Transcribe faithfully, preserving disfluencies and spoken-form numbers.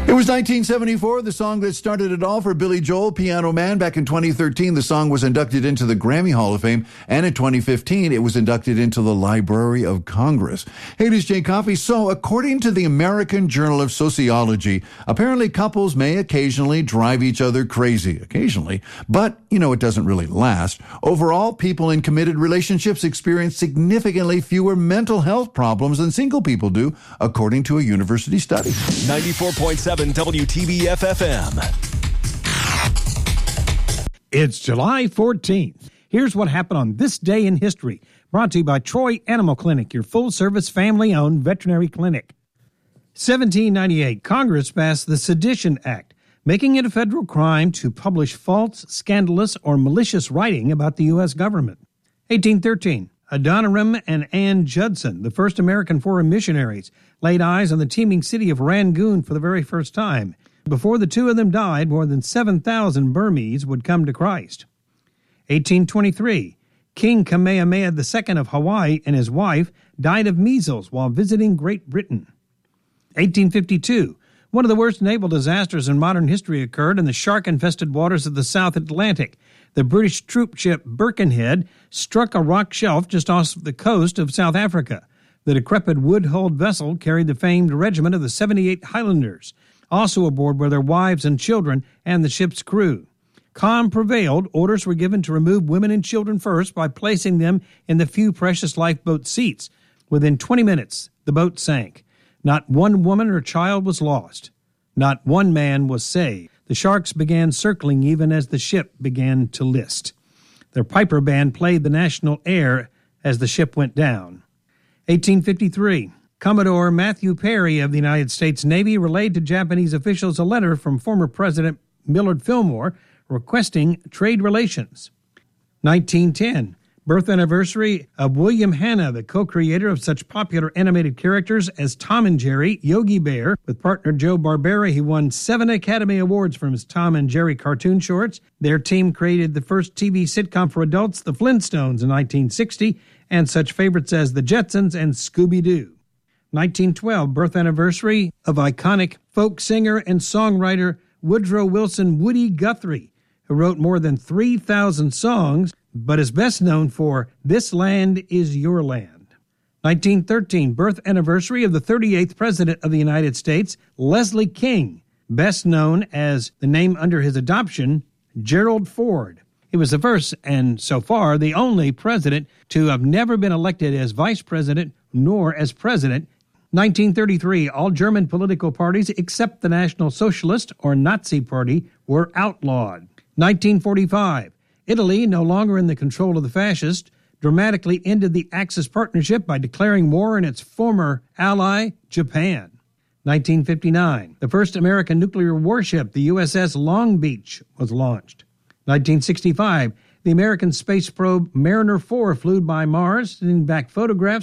It was nineteen seventy-four, the song that started it all for Billy Joel, Piano Man. Back in twenty thirteen, the song was inducted into the Grammy Hall of Fame, and in twenty fifteen, it was inducted into the Library of Congress. Hey, this is Jay Coffey. So, according to the American Journal of Sociology, apparently couples may occasionally drive each other crazy, occasionally, but, you know, it doesn't really last. Overall, people in committed relationships experience significantly fewer mental health problems than single people do, according to a university study. ninety-four point seven W T B F F M. It's July fourteenth. Here's what happened on this day in history. Brought to you by Troy Animal Clinic, your full-service, family-owned veterinary clinic. seventeen ninety-eight, Congress passed the Sedition Act, making it a federal crime to publish false, scandalous, or malicious writing about the U S government. eighteen thirteen, Adoniram and Ann Judson, the first American foreign missionaries, laid eyes on the teeming city of Rangoon for the very first time. Before the two of them died, more than seven thousand Burmese would come to Christ. eighteen twenty-three, King Kamehameha the Second of Hawaii and his wife died of measles while visiting Great Britain. eighteen fifty-two, one of the worst naval disasters in modern history occurred in the shark-infested waters of the South Atlantic. The British troop ship Birkenhead struck a rock shelf just off the coast of South Africa. The decrepit wood-hulled vessel carried the famed regiment of the seventy-eight Highlanders. Also aboard were their wives and children and the ship's crew. Calm prevailed. Orders were given to remove women and children first by placing them in the few precious lifeboat seats. Within twenty minutes, the boat sank. Not one woman or child was lost. Not one man was saved. The sharks began circling even as the ship began to list. Their piper band played the national air as the ship went down. eighteen fifty-three, Commodore Matthew Perry of the United States Navy relayed to Japanese officials a letter from former President Millard Fillmore requesting trade relations. nineteen ten, birth anniversary of William Hanna, the co-creator of such popular animated characters as Tom and Jerry, Yogi Bear. With partner Joe Barbera, he won seven Academy Awards from his Tom and Jerry cartoon shorts. Their team created the first T V sitcom for adults, The Flintstones, in nineteen sixty, and such favorites as The Jetsons and Scooby-Doo. nineteen twelve, birth anniversary of iconic folk singer and songwriter Woodrow Wilson Woody Guthrie, who wrote more than three thousand songs, but is best known for This Land Is Your Land. nineteen thirteen, birth anniversary of the thirty-eighth President of the United States, Leslie King, best known as the name under his adoption, Gerald Ford. He was the first, and so far the only president to have never been elected as vice president nor as president. nineteen thirty-three, all German political parties except the National Socialist or Nazi Party were outlawed. nineteen forty-five, Italy, no longer in the control of the fascists, dramatically ended the Axis partnership by declaring war on its former ally, Japan. nineteen fifty-nine, the first American nuclear warship, the U S S Long Beach, was launched. nineteen sixty-five, the American space probe Mariner four flew by Mars, sending back photographs